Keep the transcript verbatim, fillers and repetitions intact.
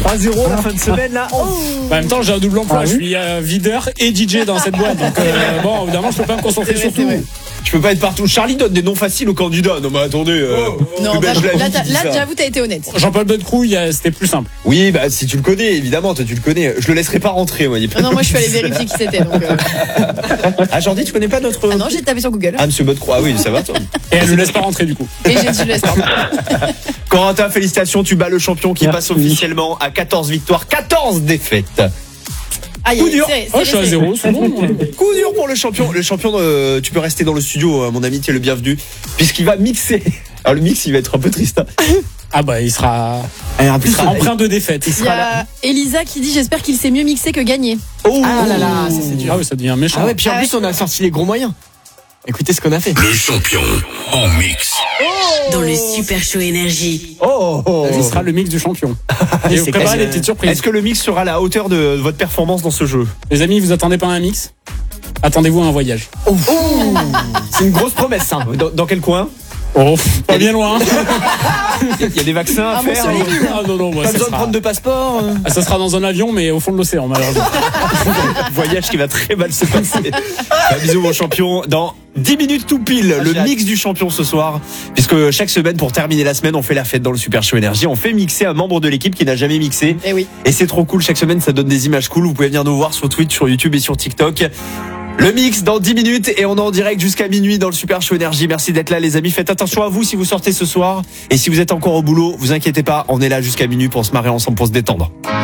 trois zéro la fin de semaine là. Oh. En même temps, j'ai un double emploi. Ah, je oui. suis euh, videur et D J dans cette boîte. Donc, euh, bon, évidemment, je peux pas me concentrer sur tout. Tu peux pas être partout. Charlie donne des noms faciles aux candidats. Non mais attendez. Euh, Non, plus là, belle la là, vie t'as- qui dit là, ça. j'avoue, t'as été honnête. Jean-Paul Godecroux, il y a- c'était plus simple. Oui, bah si tu le connais, évidemment, toi tu le connais. Je le laisserai pas rentrer, moi. Il y a pas Non, non, de- moi, je suis allée vérifier qui c'était. Donc, euh... Ah Jordi, tu connais pas notre. Ah non, j'ai tapé sur Google. Ah Monsieur Godecroux, ah oui, ça va toi. Et elle ne laisse pas rentrer, du coup. Et j'ai dit, je laisse pas. Corentin, félicitations, tu bats le champion qui Merci. passe officiellement à quatorze victoires, quatorze défaites. Aïe, Coup aïe, dur. c'est- Oh, c'est je suis à resté. zéro, c'est bon. Coup dur pour le champion. Le champion, euh, tu peux rester dans le studio, euh, mon ami, tu es le bienvenu, puisqu'il va mixer. Alors le mix, il va être un peu triste. Hein. Ah bah, il sera Et en plus, il sera empreint de défaite. Il y a Elisa qui dit j'espère qu'il sait mieux mixer que gagner. Oh. Ah là là, ça c'est dur. Ah oui, ça devient méchant. Ah ouais, puis en Ah plus, on a sorti les gros moyens. Écoutez ce qu'on a fait. Le champion en mix. Dans le Super Show Énergie. Oh, oh. Ce sera le mix du champion. Et vous C'est préparez clair. des petites surprises. Est-ce que le mix sera à la hauteur de votre performance dans ce jeu? Les amis, vous attendez pas à un mix? Attendez-vous à un voyage. Oh, c'est une grosse promesse, ça. Dans, dans quel coin? Oh, pas bien loin. Il y a des vaccins à Ah, bon, faire. sur les villes. Ah non, non, moi, Pas ça besoin de sera... prendre de passeport. euh. Ah, ça sera dans un avion, mais au fond de l'océan, malheureusement. Voyage qui va très mal se passer. Un bisou mon champion. Dans dix minutes tout pile, Ah, le j'ai hâte. mix du champion ce soir. Puisque chaque semaine, pour terminer la semaine, on fait la fête dans le Super Show Énergie. On fait mixer un membre de l'équipe qui n'a jamais mixé. Eh oui. Et c'est trop cool. Chaque semaine, ça donne des images cool. Vous pouvez venir nous voir sur Twitch, sur YouTube et sur TikTok. Le mix dans dix minutes et on est en direct jusqu'à minuit dans le Super Show Énergie. Merci d'être là les amis. Faites attention à vous si vous sortez ce soir. Et si vous êtes encore au boulot, vous inquiétez pas, on est là jusqu'à minuit pour se marrer ensemble, pour se détendre.